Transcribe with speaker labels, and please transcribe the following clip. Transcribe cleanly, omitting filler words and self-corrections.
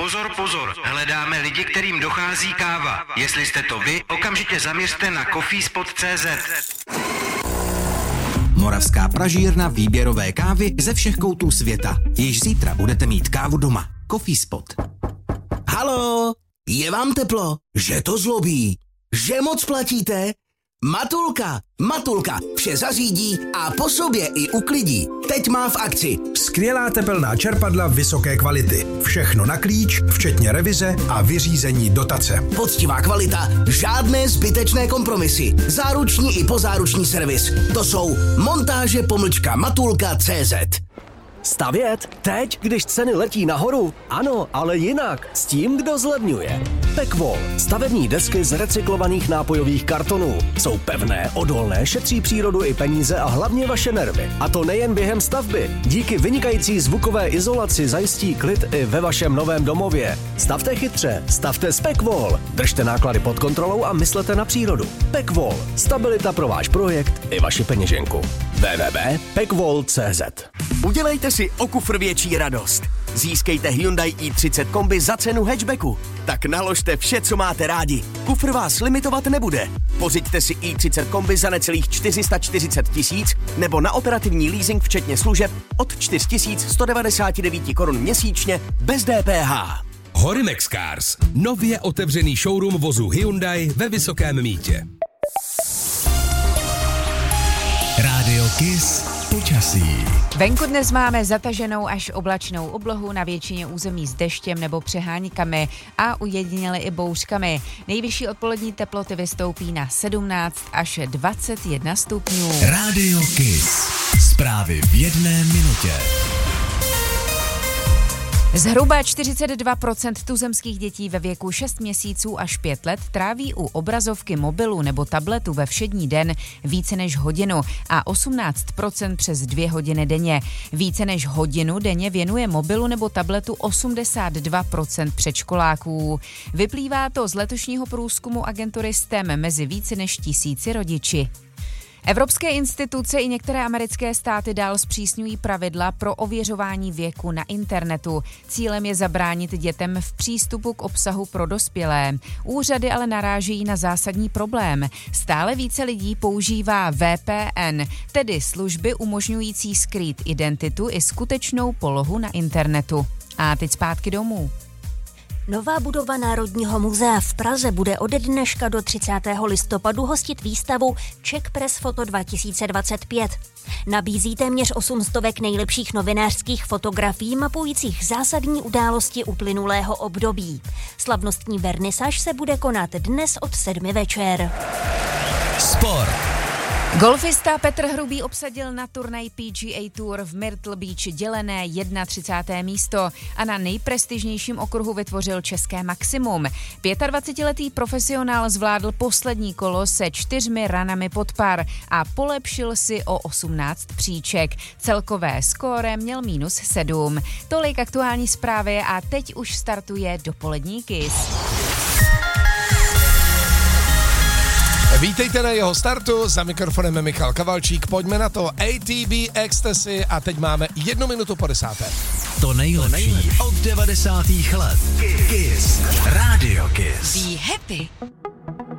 Speaker 1: Pozor, pozor, hledáme lidi, kterým dochází káva. Jestli jste to vy, okamžitě zaměřte na coffeespot.cz.
Speaker 2: Moravská pražírna výběrové kávy ze všech koutů světa. Již zítra budete mít kávu doma. Coffeespot.
Speaker 3: Halo, je vám teplo? Že to zlobí? Že moc platíte? Matulka vše zařídí a po sobě i uklidí. Teď má v akci
Speaker 4: skvělá tepelná čerpadla vysoké kvality. Všechno na klíč, včetně revize a vyřízení dotace.
Speaker 3: Poctivá kvalita, žádné zbytečné kompromisy. Záruční i pozáruční servis. To jsou montáže-matulka.cz.
Speaker 5: Stavět? Teď, když ceny letí nahoru? Ano, ale jinak. S tím, kdo zlevňuje. Pekvol. Stavební desky z recyklovaných nápojových kartonů. Jsou pevné, odolné, šetří přírodu i peníze a hlavně vaše nervy. A to nejen během stavby. Díky vynikající zvukové izolaci zajistí klid i ve vašem novém domově. Stavte chytře, stavte s Pekvol. Držte náklady pod kontrolou a myslete na přírodu. Pekvol. Stabilita pro váš projekt i vaši peněženku. www.pekvol.cz.
Speaker 6: Udělejte si o kufr větší radost. Získejte Hyundai i30 kombi za cenu hatchbacku. Tak naložte vše, co máte rádi. Kufr vás limitovat nebude. Pořiďte si i30 kombi za necelých 440 000 nebo na operativní leasing včetně služeb od 4199 korun měsíčně bez DPH.
Speaker 7: Horimex Cars. Nově otevřený showroom vozu Hyundai ve Vysokém Mýtě.
Speaker 8: Rádio Kiss. Počasí.
Speaker 9: Venku dnes máme zataženou až oblačnou oblohu, na většině území s deštěm nebo přeháňkami a ujediněle i bouřkami. Nejvyšší odpolední teploty vystoupí na 17 až 21 stupňů.
Speaker 8: Rádio Kiss. Zprávy v jedné minutě.
Speaker 9: Zhruba 42% tuzemských dětí ve věku 6 měsíců až 5 let tráví u obrazovky mobilu nebo tabletu ve všední den více než hodinu a 18% přes 2 hodiny denně. Více než hodinu denně věnuje mobilu nebo tabletu 82% předškoláků. Vyplývá to z letošního průzkumu agentury STEM mezi více než 1000 rodiči. Evropské instituce i některé americké státy dál zpřísňují pravidla pro ověřování věku na internetu. Cílem je zabránit dětem v přístupu k obsahu pro dospělé. Úřady ale narážejí na zásadní problém. Stále více lidí používá VPN, tedy služby umožňující skrýt identitu i skutečnou polohu na internetu. A teď zpátky domů.
Speaker 10: Nová budova Národního muzea v Praze bude ode dneška do 30. listopadu hostit výstavu Czech Press Photo 2025. Nabízí téměř 800 nejlepších novinářských fotografií mapujících zásadní události uplynulého období. Slavnostní vernisáž se bude konat dnes od 7 večer.
Speaker 8: Sport.
Speaker 9: Golfista Petr Hrubý obsadil na turnaj PGA Tour v Myrtle Beach dělené 31. místo a na nejprestižnějším okruhu vytvořil české maximum. 25letý profesionál zvládl poslední kolo se 4 ranami pod par a polepšil si o 18 příček. Celkové skóre měl -7. Tolik aktuální zprávy a teď už startuje dopolední Kiss.
Speaker 11: Vítejte na jeho startu, za mikrofonem Michal Kavalčík, pojďme na to. ATB Ecstasy a teď máme 1 minutu po 10.
Speaker 8: To nejlepší od 90. let. Kiss. Radio Kiss.
Speaker 9: Be happy.